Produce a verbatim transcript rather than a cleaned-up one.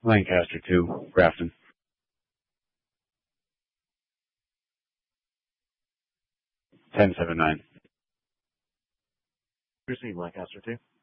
Lancaster two, Grafton. ten seven nine. Received, Lancaster two.